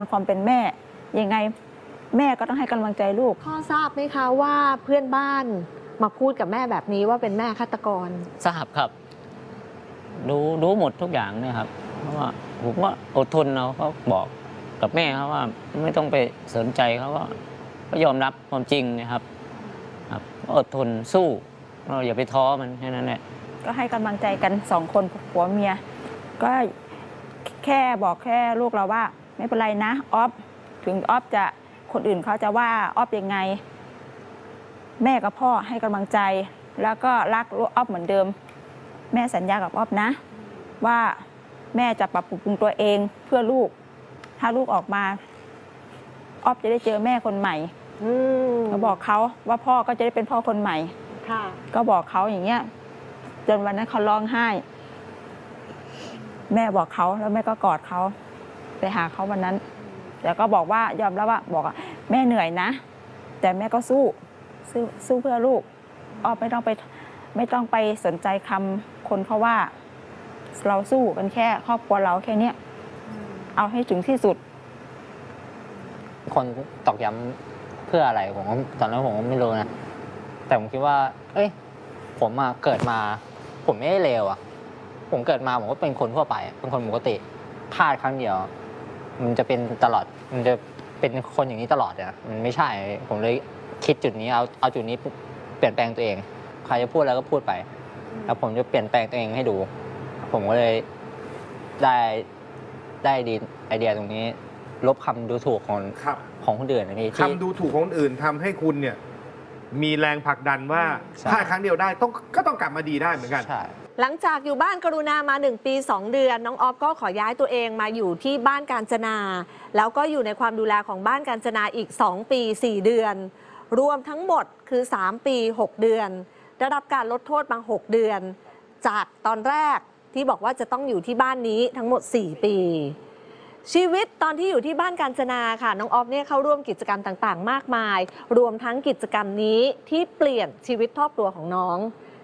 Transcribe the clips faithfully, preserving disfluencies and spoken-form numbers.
ความเป็นแม่ยังไงแม่ก็ต้องให้กำลังใจลูกพ่อทราบไหมคะว่าเพื่อนบ้านมาพูดกับแม่แบบนี้ว่าเป็นแม่ฆาตกรทราบครับรู้รู้หมดทุกอย่างเนี่ยครับเพราะว่าผมก็อดทนเราเขาบอกกับแม่เขาว่าไม่ต้องไปสนใจเขาก็ก็ยอมรับความจริงนะครับครับอดทนสู้เราอย่าไปท้อมันแค่นั้นแหละก็ให้กำลังใจกันสองคนผัวเมียก็แค่บอกแค่ลูกเราว่าไม่เป็นไรนะออฟถึงออฟจะคนอื่นเขาจะว่าออฟยังไงแม่กับพ่อให้กำลังใจแล้วก็รักออฟเหมือนเดิมแม่สัญญากับออฟนะว่าแม่จะปรับปรุงตัวเองเพื่อลูกถ้าลูกออกมาออฟจะได้เจอแม่คนใหม่ก็บอกเขาว่าพ่อก็จะได้เป็นพ่อคนใหม่ก็บอกเขาอย่างเงี้ยจนวันนั้นเขาร้องไห้แม่บอกเขาแล้วแม่ก็กอดเขาไปหาเขาวันนั้นแต่ก็บอกว่ายอมรับว่าบอกแม่เหนื่อยนะแต่แม่ก็สู้สู้สู้เพื่อลูกออฟไม่ต้องไปไม่ต้องไปสนใจคำคนเขาว่าเราสู้กันแค่ครอบครัวเราแค่นี้เอาให้ถึงที่สุดคนตอกย้ำเพื่ออะไรผมตอนนั้นผมก็ไม่รู้นะแต่ผมคิดว่าเอ้ยผมมาเกิดมาผมไม่ได้เลวอ่ะผมเกิดมาผมก็เป็นคนทั่วไปเป็นคนปกติพลาดครั้งเดียวมันจะเป็นตลอดมันจะเป็นคนอย่างนี้ตลอดนะมันไม่ใช่ผมเลยคิดจุดนี้เอาเอาจุดนี้เปลี่ยนแปลงตัวเองใครจะพูดแล้วก็พูดไปแล้วผมจะเปลี่ยนแปลงตัวเองให้ดูผมก็เลยได้ได้ดีไอเดียตรงนี้ลบคำดูถูกของของคนอื่นนะพี่คำดูถูกของคนอื่นทำให้คุณเนี่ยมีแรงผลักดันว่าถ้าครั้งเดียวได้ต้องก็ต้องกลับมาดีได้เหมือนกันหลังจากอยู่บ้านกรุณามาหนึ่งปีสองเดือนน้องออฟก็ขอย้ายตัวเองมาอยู่ที่บ้านกาญจนาแล้วก็อยู่ในความดูแลของบ้านกาญจนาอีกสองปีสี่เดือนรวมทั้งหมดคือสามปีหกเดือนได้รับการลดโทษมาหกเดือนจากตอนแรกที่บอกว่าจะต้องอยู่ที่บ้านนี้ทั้งหมดสี่ปีชีวิตตอนที่อยู่ที่บ้านกาญจนาค่ะน้องออฟเนี่ยเข้าร่วมกิจกรรมต่างๆมากมายรวมทั้งกิจกรรมนี้ที่เปลี่ยนชีวิตครอบครัวของน้อง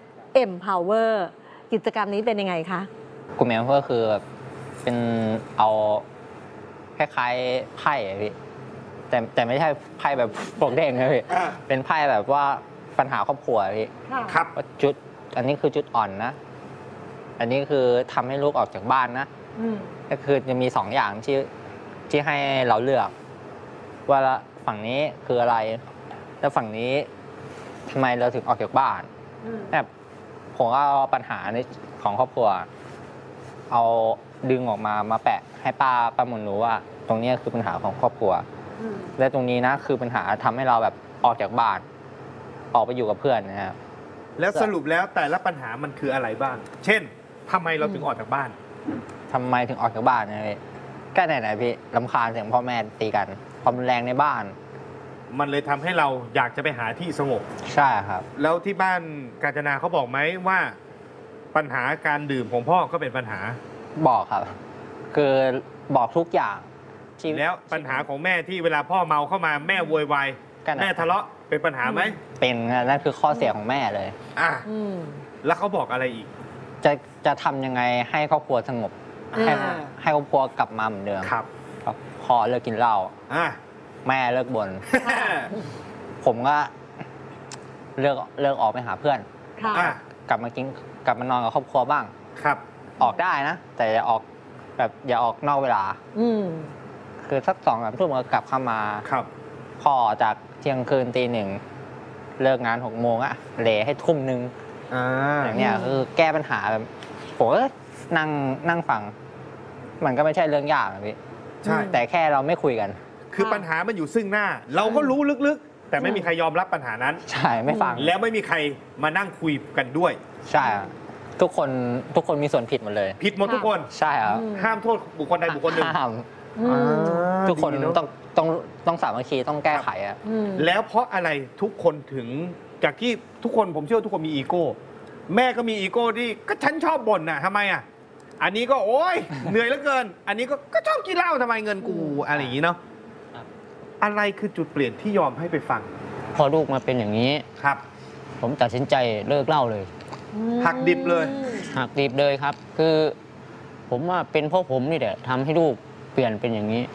Empower กิจกรรมนี้เป็นยังไงคะกลุ่ม Empower คือเป็นเอาคล้ายๆไพ่พี่แต่แต่ไม่ใช่ไพ่แบบปกเด้งนะพี่เป็นไพ่แบบว่าปัญหาครอบครัวพี่ครับจุดอันนี้คือจุดอ่อนนะอันนี้คือทำให้ลูกออกจากบ้านนะก็คือจะมีสองอย่างที่ที่ให้เราเลือกว่าฝั่งนี้คืออะไรแล้วฝั่งนี้ทำไมเราถึงออกจากบ้านแบบผมก็เอาปัญหาในของครอบครัวเอาดึงออกมามาแปะให้ป้าป้ามนรู้ว่าตรงนี้คือปัญหาของครอบครัวและตรงนี้นะคือปัญหาทำให้เราแบบออกจากบ้านออกไปอยู่กับเพื่อนนะครับแล้วสรุปแล้วแต่ละปัญหามันคืออะไรบ้างเช่นทำไมเราถึงออกจากบ้านทำไมถึงออกจากบ้านนะพี่ก็ไหนๆพี่รำคาญเสียงพ่อแม่ตีกันความรุนแรงในบ้านมันเลยทำให้เราอยากจะไปหาที่สงบใช่ครับแล้วที่บ้านกาญจนาเขาบอกไหมว่าปัญหาการดื่มของพ่อก็เป็นปัญหาบอกครับคือบอกทุกอย่างแล้วปัญหาของแม่ที่เวลาพ่อเมาเข้ามาแม่โวยวายแม่ทะเลาะเป็นปัญหาไหมเป็นนั่นคือข้อเสียของแม่เลยอ่ะแล้วเขาบอกอะไรอีกจะจะทำยังไงให้ครอบครัวสงบให้ให้ครอบครัวกลับมาเหมือนเดิมครับพ่อเลิกกินเหล้าแม่เลิกบ่นผมก็เลิกเลิกออกไปหาเพื่อนกลับมากินกลับมานอนกับครอบครัวบ้างครับออกได้นะแต่อย่าออกแบบอย่าออกนอกเวลาคือสักสองสามทุ่มก็กลับเข้ามาครับพ่อจากเที่ยงคืนตีหนึ่งเลิกงานหกโมงอะเหลให้ทุ่มหนึ่งอย่างเนี้ยคือแก้ปัญหาแบบผมก็นั่งนั่งฟังมันก็ไม่ใช่เรื่องยากนะพี่ใช่แต่แค่เราไม่คุยกันคือปัญหามันอยู่ซึ่งหน้าเราก็รู้ลึกๆแต่ไม่มีใครยอมรับปัญหานั้นใช่ไม่ฟังแล้วไม่มีใครมานั่งคุยกันด้วยใช่ทุกคนทุกคนมีส่วนผิดหมดเลยผิดหมดทุกคนใช่ครับห้ามโทษบุคคลใดบุคคลหนึ่งห้ามทุกคนต้องต้องต้องสามัคคีต้องแก้ไขอ่ะแล้วเพราะอะไรทุกคนถึงจากที่ทุกคนผมเชื่อทุกคนมีอีโก้แม่ก็มีอีโก้ที่ก็ฉันชอบบ่นน่ะทำไมอ่ะอันนี้ก็โอ๊ยเหนื่อยเหลือเกินอันนี้ก็ก็ชอบกินเหล้าทำไมเงินกูอะไรอย่างนี้เนาะอะไรคือจุดเปลี่ยนที่ยอมให้ไปฟังพอลูกมาเป็นอย่างนี้ครับผมตัดสินใจเลิกเหล้าเลยหักดิบเลยหักดิบเลยครับคือผมว่าเป็นเพราะผมนี่แหละทำให้ลูกเปลี่ยนเป็นอย่างนี้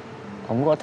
ผมก็